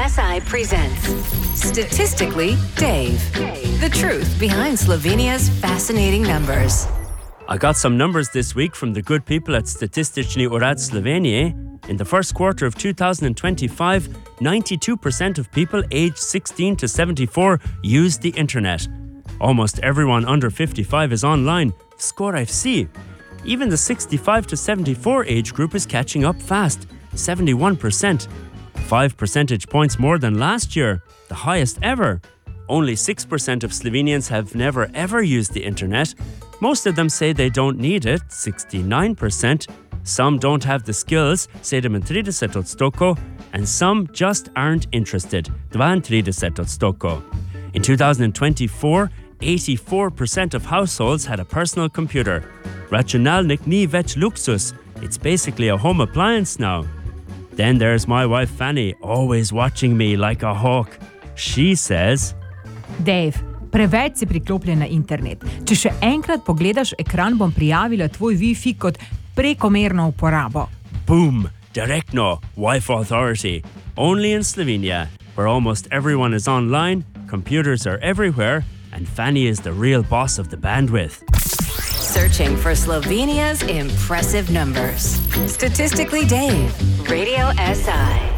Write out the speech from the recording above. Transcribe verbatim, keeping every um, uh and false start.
S I presents Statistically Dave. The truth behind Slovenia's fascinating numbers. I got some numbers this week from the good people at Statistični urad Slovenije. In the first quarter of two thousand twenty-five, ninety-two percent of people aged sixteen to seventy-four used the internet. Almost everyone under fifty-five is online. Score F C. Even the sixty-five to seventy-four age group is catching up fast, seventy-one percent. Five percentage points more than last year, the highest ever. Only six percent of Slovenians have never ever used the internet. Most of them say they don't need it, sixty-nine percent. Some don't have the skills, sedemintrideset odstotkov, and some just aren't interested, dvaintrideset odstotkov. In two thousand twenty-four, eighty-four percent of households had a personal computer. Računalnik ni več luxus, it's basically a home appliance now. Then there's my wife Fanny, always watching me like a hawk. She says, Dave, preveč si priklopljen na internet. Če še enkrat pogledaš ekran, bom prijavila tvoj Wi-Fi kot prekomerno uporabo. Boom! Direktno, Wi-Fi authority. Only in Slovenia, where almost everyone is online, computers are everywhere, and Fanny is the real boss of the bandwidth. Searching for Slovenia's impressive numbers. Statistically Dave, Radio S I.